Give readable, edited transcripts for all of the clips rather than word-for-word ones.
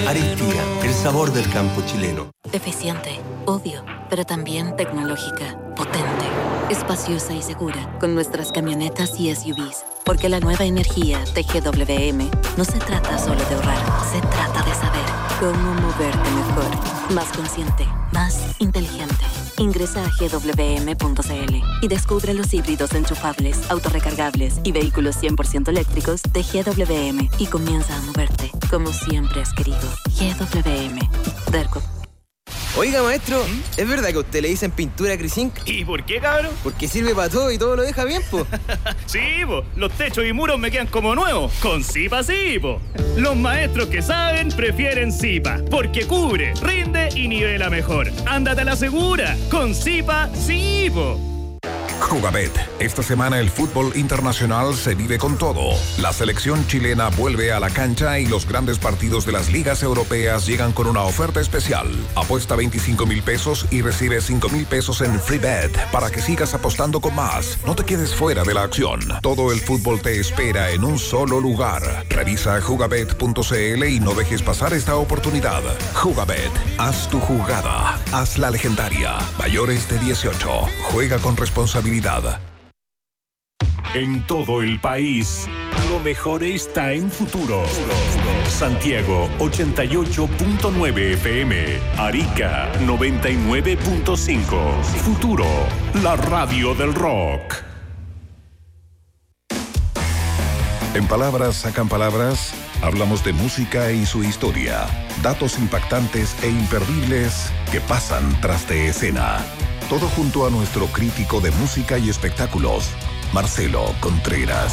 Aristía, el sabor del campo chileno. Eficiente, obvio, pero también tecnológica, potente, espaciosa y segura con nuestras camionetas y SUVs. Porque la nueva energía de GWM no se trata solo de ahorrar, se trata de saber cómo moverte mejor, más consciente, más inteligente. Ingresa a gwm.cl y descubre los híbridos enchufables, autorrecargables y vehículos 100% eléctricos de GWM y comienza a moverte como siempre has querido. GWM. Derco. Oiga, maestro, ¿es verdad que a usted le dicen pintura Crisink? ¿Y por qué, cabrón? Porque sirve para todo y todo lo deja bien, po. Sí, po. Los techos y muros me quedan como nuevos. Con Zipa sí, po. Los maestros que saben prefieren Zipa. Porque cubre, rinde y nivela mejor. Ándate a la segura. Con Zipa sí, po. Jugabet. Esta semana el fútbol internacional se vive con todo. La selección chilena vuelve a la cancha y los grandes partidos de las ligas europeas llegan con una oferta especial. Apuesta 25,000 pesos y recibe 5,000 pesos en free bet para que sigas apostando con más. No te quedes fuera de la acción. Todo el fútbol te espera en un solo lugar. Revisa jugabet.cl y no dejes pasar esta oportunidad. Jugabet. Haz tu jugada. Haz la legendaria. Mayores de 18. Juega con responsabilidad. En todo el país, lo mejor está en Futuro. Santiago 88.9 FM, Arica 99.5. Futuro, la radio del rock. En Palabras Sacan Palabras, hablamos de música y su historia. Datos impactantes e imperdibles que pasan tras de escena. Todo junto a nuestro crítico de música y espectáculos, Marcelo Contreras.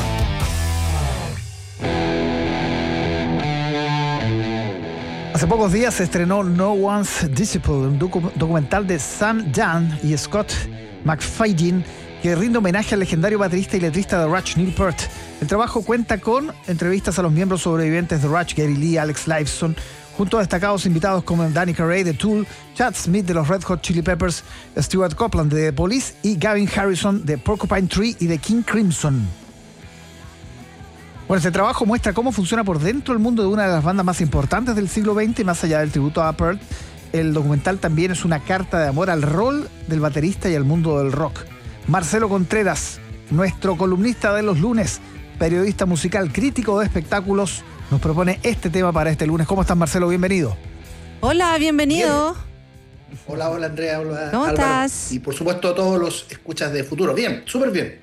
Hace pocos días se estrenó No One's Disciple, un documental de Sam Jan y Scott McFadden que rinde homenaje al legendario baterista y letrista de Rush, Neil Peart. El trabajo cuenta con entrevistas a los miembros sobrevivientes de Rush, Gary Lee, Alex Lifeson, junto a destacados invitados como Danny Carey de Tool, Chad Smith de los Red Hot Chili Peppers, Stuart Copeland de The Police y Gavin Harrison de Porcupine Tree y de King Crimson. Bueno, este trabajo muestra cómo funciona por dentro el mundo de una de las bandas más importantes del siglo XX, más allá del tributo a Peart. El documental también es una carta de amor al rol del baterista y al mundo del rock. Marcelo Contreras, nuestro columnista de los lunes, periodista musical, crítico de espectáculos, nos propone este tema para este lunes. ¿Cómo estás, Marcelo? Bienvenido. Hola, bienvenido. Bien. Hola, Andrea. Hola, ¿cómo Álvaro. estás? Y por supuesto a todos los escuchas de Futuro. Bien, súper bien.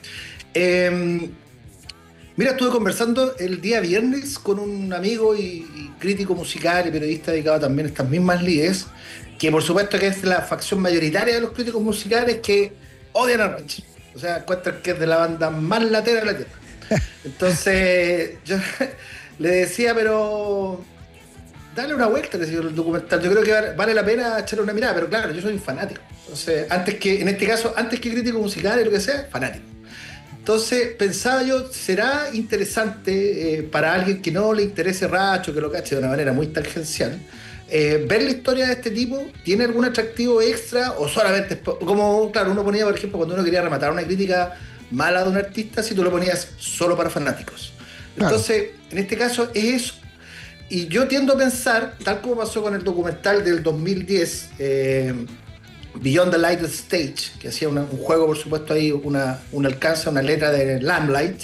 Mira, estuve conversando el día viernes con un amigo y crítico musical y periodista dedicado también a estas mismas lides, que por supuesto que es la facción mayoritaria de los críticos musicales que odian a Rush. O sea, encuentran que es de la banda más latera de la tierra. Entonces, yo le decía, pero dale una vuelta, le decía el documental. Yo creo que vale la pena echarle una mirada, pero claro, yo soy un fanático. Entonces, en este caso, antes que crítico musical y lo que sea, fanático. Entonces, pensaba yo, será interesante para alguien que no le interese Rush o que lo cache de una manera muy tangencial, ver la historia de este tipo. ¿Tiene algún atractivo extra o solamente, como claro, uno ponía, por ejemplo, cuando uno quería rematar una crítica mala de un artista, si tú lo ponías solo para fanáticos? Entonces, en este caso es eso. Y yo tiendo a pensar, tal como pasó con el documental del 2010, Beyond the Lighted Stage, que hacía un juego, por supuesto, ahí un alcance, una letra de Lamplight.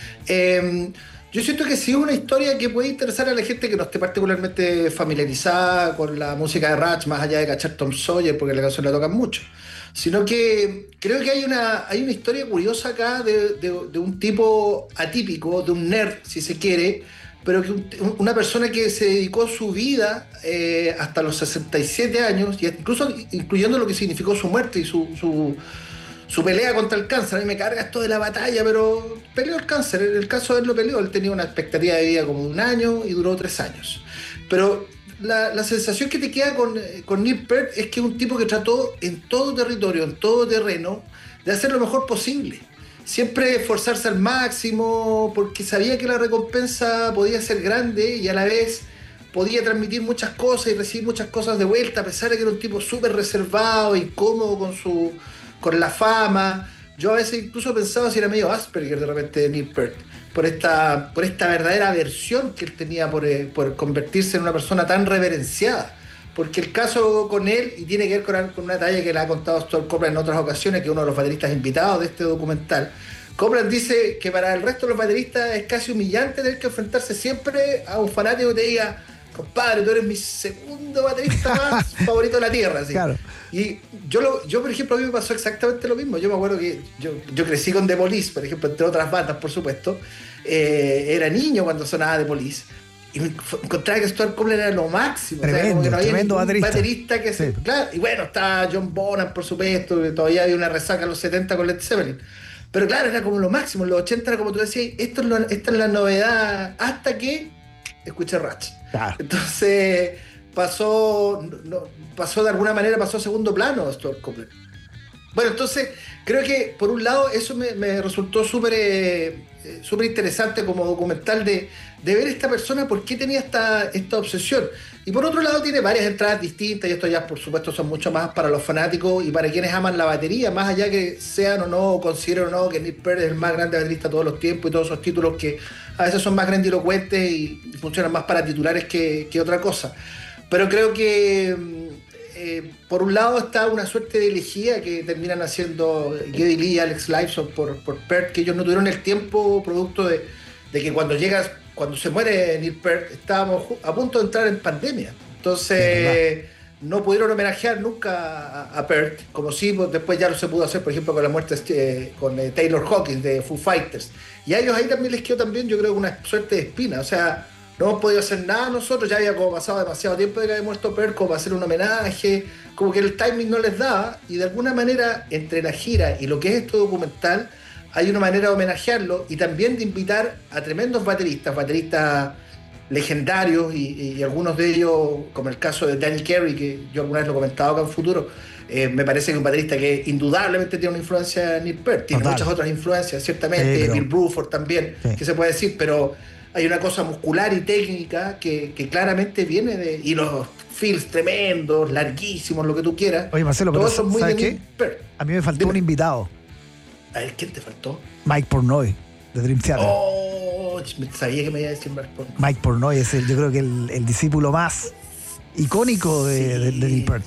Yo siento que sí es una historia que puede interesar a la gente que no esté particularmente familiarizada con la música de Rush, más allá de cachar Tom Sawyer, porque la canción la tocan mucho. Sino que creo que hay una historia curiosa acá de un tipo atípico, de un nerd, si se quiere, pero que una persona que se dedicó su vida hasta los 67 años, y incluso incluyendo lo que significó su muerte y su pelea contra el cáncer. A mí me carga esto de la batalla, pero peleó el cáncer. En el caso de él lo peleó. Él tenía una expectativa de vida como de 1 año y duró 3 años. Pero la sensación que te queda con Neil Peart es que es un tipo que trató en todo territorio, en todo terreno, de hacer lo mejor posible. Siempre esforzarse al máximo, porque sabía que la recompensa podía ser grande y a la vez podía transmitir muchas cosas y recibir muchas cosas de vuelta, a pesar de que era un tipo súper reservado, incómodo con la fama. Yo a veces incluso pensaba si era medio Asperger de repente de Neil Peart. por esta verdadera aversión que él tenía por convertirse en una persona tan reverenciada. Porque el caso con él, y tiene que ver con una talla que le ha contado Stuart Copeland en otras ocasiones, que es uno de los bateristas invitados de este documental. Copeland dice que para el resto de los bateristas es casi humillante tener que enfrentarse siempre a un fanático que te diga: compadre, tú eres mi segundo baterista más favorito de la tierra. ¿Sí? Claro. Y yo, por ejemplo, a mí me pasó exactamente lo mismo. Yo me acuerdo que yo crecí con The Police, por ejemplo, entre otras bandas, por supuesto. Era niño cuando sonaba The Police. Y me encontraba que Stuart Copeland era lo máximo. Tremendo, o sea, como que no había tremendo baterista que se... Claro, y bueno, estaba John Bonham, por supuesto, que todavía había una resaca en los 70 con Led Zeppelin. Pero claro, era como lo máximo. En los 80 era como tú decías, esta es la novedad, hasta que escuché Rush. Claro. Entonces pasó de alguna manera, pasó a segundo plano Stuart Copeland. Bueno, entonces creo que por un lado eso me resultó súper interesante como documental de ver esta persona, por qué tenía esta obsesión. Y por otro lado tiene varias entradas distintas, y esto ya por supuesto son mucho más para los fanáticos y para quienes aman la batería, más allá que sean o no, o consideren o no que Neil Peart es el más grande baterista de todos los tiempos, y todos esos títulos que a veces son más grandilocuentes y funcionan más para titulares que otra cosa. Pero creo que por un lado está una suerte de elegía que terminan haciendo Geddy Lee y Alex Lifeson por Peart, que ellos no tuvieron el tiempo producto de que cuando se muere Neil Peart estábamos a punto de entrar en pandemia. Entonces no pudieron homenajear nunca a Peart, como sí después ya lo se pudo hacer, por ejemplo, con la muerte con Taylor Hawkins de Foo Fighters. Y a ellos ahí también les quedó también, yo creo, una suerte de espina. O sea, no hemos podido hacer nada nosotros, ya había como pasado demasiado tiempo de que había muerto Peart como para hacer un homenaje, como que el timing no les daba, y de alguna manera entre la gira y lo que es este documental hay una manera de homenajearlo y también de invitar a tremendos bateristas legendarios y algunos de ellos, como el caso de Danny Carey, que yo alguna vez lo he comentado acá en Futuro. Me parece que es un baterista que indudablemente tiene una influencia en Neil Peart, tiene muchas otras influencias, ciertamente, Bill Bruford también, que se puede decir, pero hay una cosa muscular y técnica que claramente viene de... Y los fills tremendos, larguísimos, lo que tú quieras. Oye, Marcelo, pero son muy ¿sabes qué? A mí me faltó un invitado. A ver, ¿quién te faltó? Mike Portnoy, de Dream Theater. Oh, sabía que me iba a decir Mike Portnoy. Mike Portnoy es yo creo que el discípulo más icónico de Neil Peart.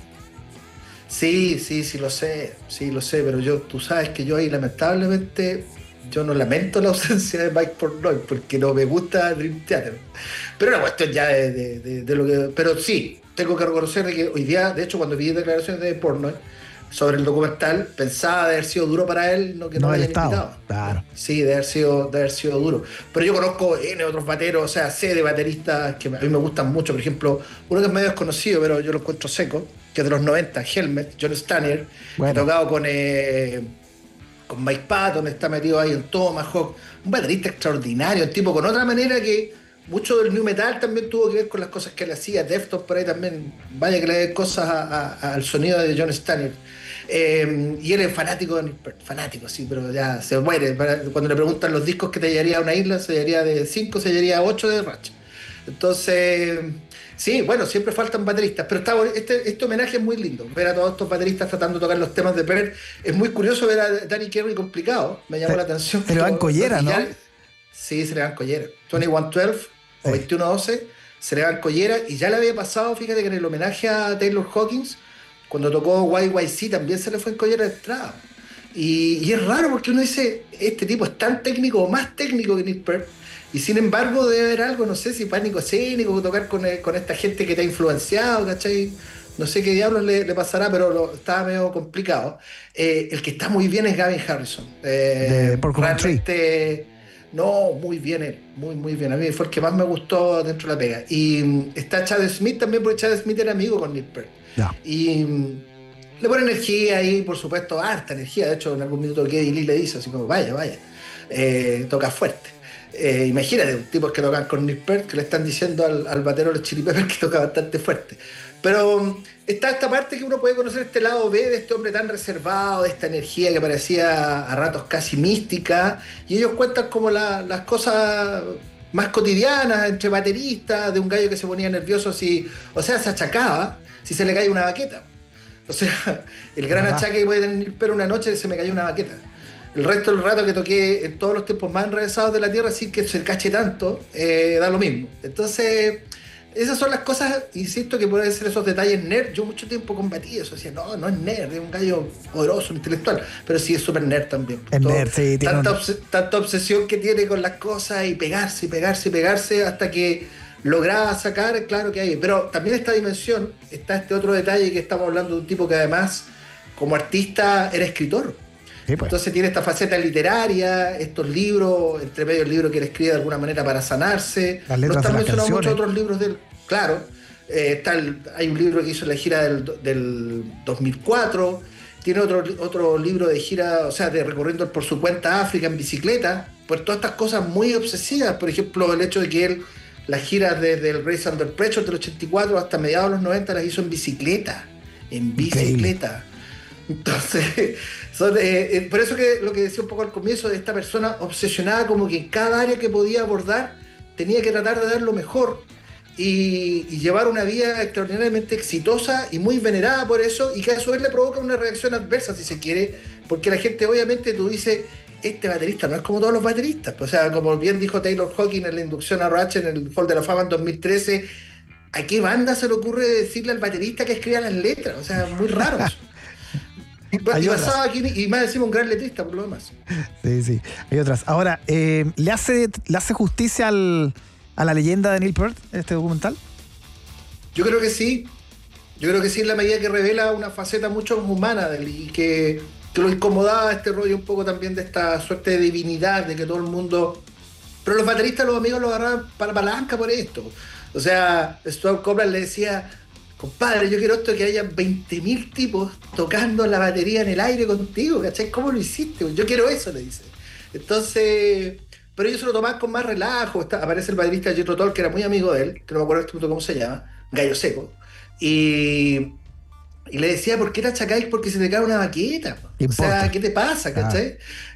Sí, lo sé, pero tú sabes que yo ahí lamentablemente... Yo no lamento la ausencia de Mike Portnoy porque no me gusta Dream Theater. Pero una cuestión ya de lo que... Pero sí, tengo que reconocer que hoy día, de hecho, cuando vi declaraciones de Portnoy sobre el documental, pensaba de haber sido duro para él que no me hayan invitado. Claro. Sí, de haber sido duro. Pero yo conozco otros bateros, o sea, sé de bateristas que a mí me gustan mucho. Por ejemplo, uno que es medio desconocido, pero yo lo encuentro seco, que es de los 90, Helmet, John Stanier, que ha tocado con Mike Patton, está metido ahí en Tomahawk, un baterista extraordinario, un tipo con otra manera que mucho del new metal también tuvo que ver con las cosas que él hacía, Deftones por ahí también, vaya que le dé cosas al sonido de John Stanier. Y él es fanático de Neil Peart, fanático, sí, pero ya se muere. Cuando le preguntan los discos que te llevaría a una isla, se llevaría de 5, se llevaría a 8 de Rush. Entonces... Sí, bueno, siempre faltan bateristas, pero este homenaje es muy lindo. Ver a todos estos bateristas tratando de tocar los temas de Peart. Es muy curioso ver a Danny Carey complicado, me llamó la atención. Se le van collera, ¿no? Sí, se le van collera. 2112 o 2112 se le van collera, y ya le había pasado, fíjate que en el homenaje a Taylor Hawkins, cuando tocó YYC, también se le fue en collera de entrada. Y es raro porque uno dice, este tipo es tan técnico o más técnico que Neil Peart. Y sin embargo debe haber algo, no sé si pánico escénico, tocar con esta gente que te ha influenciado, ¿cachai? No sé qué diablos le pasará, pero estaba medio complicado. El que está muy bien es Gavin Harrison. Realmente, no, muy bien él, muy bien. A mí fue el que más me gustó dentro de la pega. Y está Chad Smith también, porque Chad Smith era amigo con Neil Peart. Y le pone energía ahí, por supuesto, harta energía. De hecho, en algún minuto Geddy Lee le dice así como, vaya, toca fuerte. Imagínate, tipos que tocan con Neil Peart que le están diciendo al batero de los Chili Peppers que toca bastante fuerte. Pero está esta parte que uno puede conocer, este lado B de este hombre tan reservado, de esta energía que parecía a ratos casi mística, y ellos cuentan como las cosas más cotidianas entre bateristas, de un gallo que se ponía nervioso se achacaba si se le cae una baqueta. O sea, el gran achaque que puede tener Neil Peart una noche, se me cayó una baqueta. el resto del rato que toqué en todos los tiempos más enrevesados de la Tierra sin que se cache tanto, da lo mismo. Entonces, esas son las cosas, insisto, que pueden ser esos detalles nerd. Yo mucho tiempo combatí eso, decía, no es nerd, es un gallo poderoso, intelectual, pero sí es súper nerd también. Es nerd, sí. Tanta obsesión que tiene con las cosas y pegarse hasta que lograba sacar, claro que hay. Pero también esta dimensión, está este otro detalle que estamos hablando de un tipo que además, como artista, era escritor. Sí, pues. Entonces tiene esta faceta literaria, estos libros, entre medio el libro que él escribe de alguna manera para sanarse. Las letras no están de las mencionados canciones. muchos otros libros de él, claro. Hay un libro que hizo en la gira del 2004, tiene otro libro de gira, o sea, de recorriendo por su cuenta África en bicicleta, por todas estas cosas muy obsesivas. Por ejemplo, el hecho de que él, las giras desde el Race Under Pressure del 84 hasta mediados de los 90 las hizo en bicicleta. Increíble. Entonces, por eso que lo que decía un poco al comienzo, de esta persona obsesionada como que en cada área que podía abordar tenía que tratar de dar lo mejor y llevar una vida extraordinariamente exitosa y muy venerada por eso, y que a su vez le provoca una reacción adversa, si se quiere, porque la gente, obviamente, tú dices, este baterista no es como todos los bateristas. O sea, como bien dijo Taylor Hawkins en la inducción a Rush en el Hall de la Fama en 2013, ¿a qué banda se le ocurre decirle al baterista que escriba las letras? O sea, muy raro eso. Y pasaba aquí, y más decimos un gran letrista por lo demás. Sí, hay otras. Ahora, ¿le hace justicia a la leyenda de Neil Peart este documental? Yo creo que sí. En la medida que revela una faceta mucho más humana de él, y que lo incomodaba este rollo un poco también de esta suerte de divinidad, de que todo el mundo... Pero los bateristas, los amigos, lo agarraban para palanca por esto. O sea, Stuart Copeland le decía, compadre, yo quiero esto, que haya 20.000 tipos tocando la batería en el aire contigo, ¿cachai? ¿Cómo lo hiciste? Yo quiero eso, le dice. Entonces, pero ellos se lo tomaban con más relajo. Aparece el baterista Jethro Tull, que era muy amigo de él, que no me acuerdo cómo se llama, Gallo Seco, y le decía, ¿por qué te achacáis porque se te cae una baqueta? O sea, ¿qué te pasa? ¿Cachai?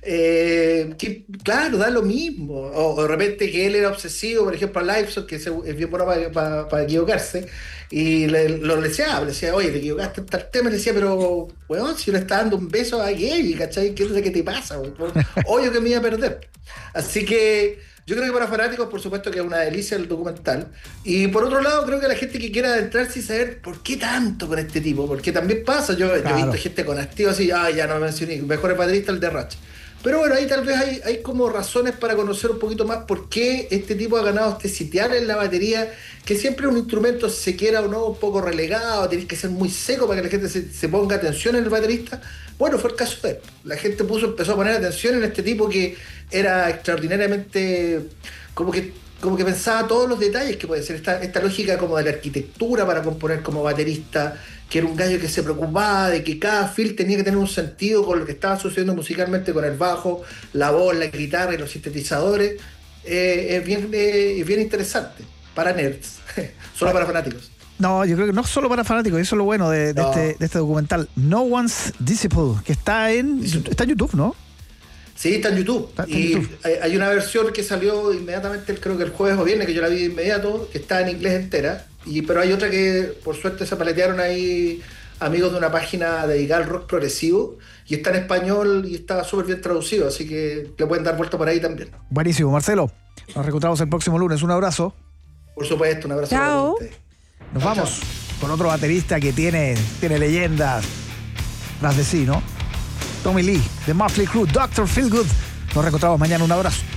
Claro, da lo mismo. O de repente que él era obsesivo, por ejemplo, a Lifeson, que es bien bueno para equivocarse, y le decía, oye, te equivocaste en tal tema, le decía, pero, weón, si yo le estaba dando un beso a Gaby, ¿cachai? ¿Qué te pasa? Obvio que me iba a perder. Así que yo creo que para fanáticos, por supuesto, que es una delicia el documental. Y por otro lado, creo que la gente que quiera adentrarse y saber por qué tanto con este tipo, porque también pasa, yo he visto gente con hastío así, ya no me mencioné, mejor es baterista el de Rush. Pero bueno, ahí tal vez hay como razones para conocer un poquito más por qué este tipo ha ganado este sitial en la batería, que siempre es un instrumento, si se quiera o no, un poco relegado, tienes que ser muy seco para que la gente se ponga atención en el baterista. Bueno, fue el caso de él. La gente empezó a poner atención en este tipo que era extraordinariamente, como que pensaba todos los detalles que puede ser, esta lógica como de la arquitectura para componer como baterista, que era un gallo que se preocupaba de que cada feel tenía que tener un sentido con lo que estaba sucediendo musicalmente, con el bajo, la voz, la guitarra y los sintetizadores. Es bien interesante para nerds, solo para fanáticos. No, yo creo que no solo para fanáticos, eso es lo bueno de este documental, No One's Disciple, que está en YouTube, ¿no? Sí, está en YouTube. Hay una versión que salió inmediatamente, creo que el jueves o viernes, que yo la vi de inmediato, que está en inglés entera, pero hay otra que por suerte se paletearon ahí amigos de una página dedicada al rock progresivo, y está en español y está súper bien traducido, así que le pueden dar vuelta por ahí también. Buenísimo, Marcelo. Nos reencontramos el próximo lunes. Un abrazo. Por supuesto, un abrazo. Chao. Nos vamos con otro baterista que tiene leyendas tras de sí, ¿no? Tommy Lee, de Mötley Crüe, Dr. Feelgood. Nos reencontramos mañana. Un abrazo.